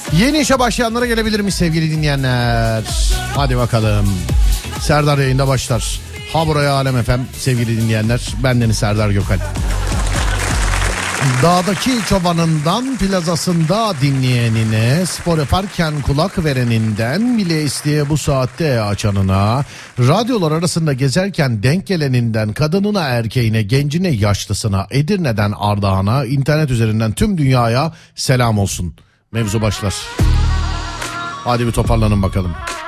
Yeni işe başlayanlara gelebilir mi sevgili dinleyenler? Hadi bakalım. Serdar yayında başlar. Ha buraya Alem FM sevgili dinleyenler. Bendeniz Serdar Gökalp. Dağdaki çobanından plazasında dinleyenine, spor yaparken kulak vereninden, bile isteye bu saatte açanına, radyolar arasında gezerken denk geleninden, kadınına erkeğine, gencine yaşlısına, Edirne'den Ardahan'a, internet üzerinden tüm dünyaya selam olsun. Mevzu başlar. Hadi bir toparlanın bakalım.